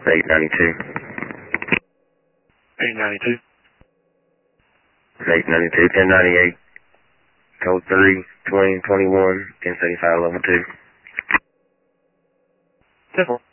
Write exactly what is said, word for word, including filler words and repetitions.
eight ninety-two. eight ninety-two. eight ninety-two, ten ninety-eight. Code three, twenty, twenty-one, ten seventy-five, level two. ten four.